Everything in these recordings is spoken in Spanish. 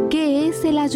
¿Qué es el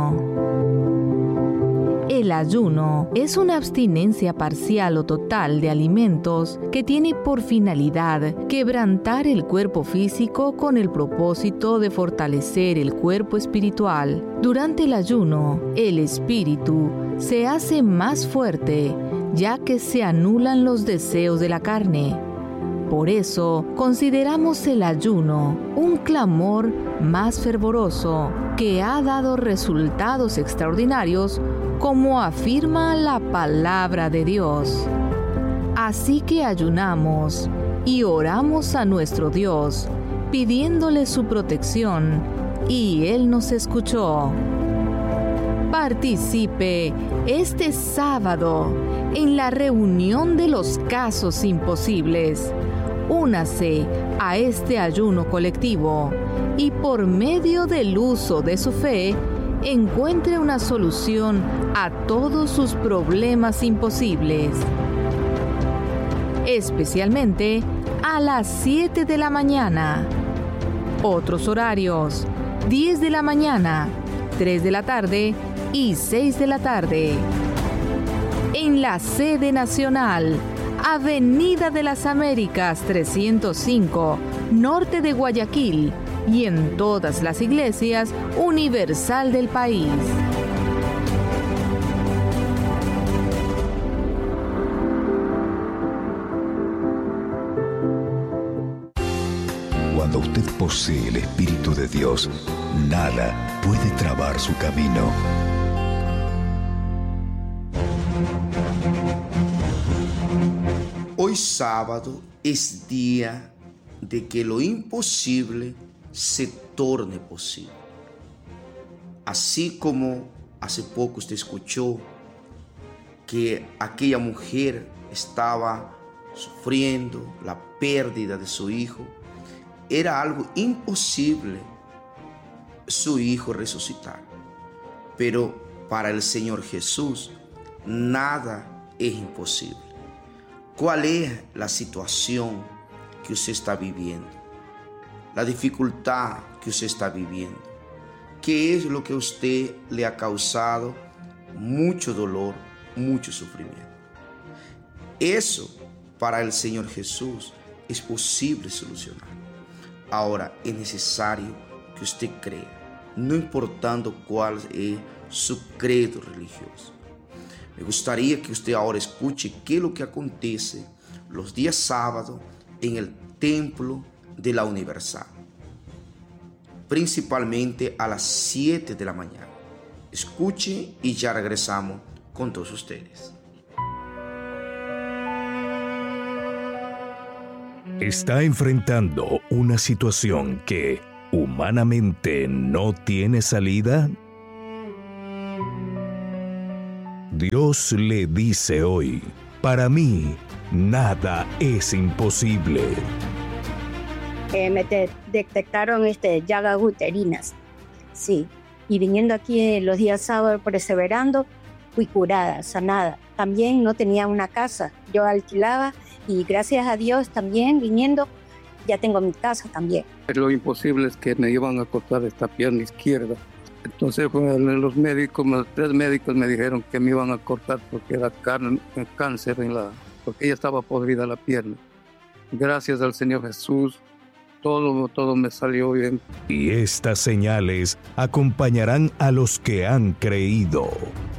ayuno? El ayuno es una abstinencia parcial o total de alimentos que tiene por finalidad quebrantar el cuerpo físico con el propósito de fortalecer el cuerpo espiritual. Durante el ayuno, el espíritu se hace más fuerte, ya que se anulan los deseos de la carne. Por eso, consideramos el ayuno un clamor más fervoroso que ha dado resultados extraordinarios, como afirma la palabra de Dios. Así que ayunamos y oramos a nuestro Dios, pidiéndole su protección, y Él nos escuchó. Participe este sábado en la reunión de los casos imposibles. Únase a este ayuno colectivo y por medio del uso de su fe, encuentre una solución a todos sus problemas imposibles. Especialmente a las 7 de la mañana. Otros horarios: 10 de la mañana, 3 de la tarde y 6 de la tarde. En la sede nacional, Avenida de las Américas 305, norte de Guayaquil, y en todas las iglesias universal del país. Cuando usted posee el Espíritu de Dios, nada puede trabar su camino. Hoy sábado es día de que lo imposible se torne posible. Así como hace poco usted escuchó que aquella mujer estaba sufriendo la pérdida de su hijo, era algo imposible su hijo resucitar. Pero para el Señor Jesús nada es imposible. ¿Cuál es la situación que usted está viviendo? La dificultad que usted está viviendo. ¿Qué es lo que a usted le ha causado mucho dolor, mucho sufrimiento? Eso para el Señor Jesús es posible solucionar. Ahora es necesario que usted crea, no importando cuál es su credo religioso. Me gustaría que usted ahora escuche qué es lo que acontece los días sábados en el templo de la Universal, principalmente a las 7 de la mañana. Escuche y ya regresamos con todos ustedes. Está enfrentando una situación que humanamente no tiene salida. Dios le dice hoy: para mí, nada es imposible. Me detectaron llagas uterinas, sí. Y viniendo aquí los días sábados perseverando, fui curada, sanada. También no tenía una casa, yo alquilaba y gracias a Dios también viniendo ya tengo mi casa también. Lo imposible es que me iban a cortar esta pierna izquierda. Entonces los médicos, los 3 médicos me dijeron que me iban a cortar porque era cáncer porque ya estaba podrida la pierna. Gracias al Señor Jesús, todo me salió bien. Y estas señales acompañarán a los que han creído.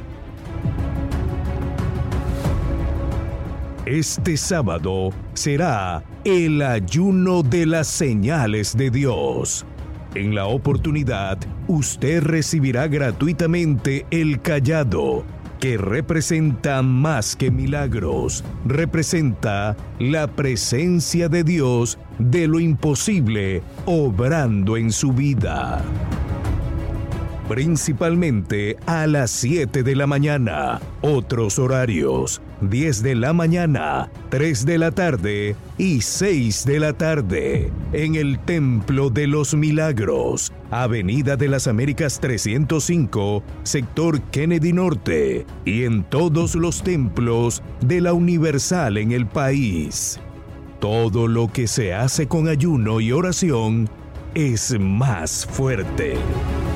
Este sábado será el ayuno de las señales de Dios. En la oportunidad, usted recibirá gratuitamente el cayado, que representa más que milagros, representa la presencia de Dios de lo imposible obrando en su vida. Principalmente a las 7 de la mañana, otros horarios: 10 de la mañana, 3 de la tarde y 6 de la tarde, en el Templo de los Milagros, Avenida de las Américas 305, sector Kennedy Norte, y en todos los templos de la Universal en el país. Todo lo que se hace con ayuno y oración es más fuerte.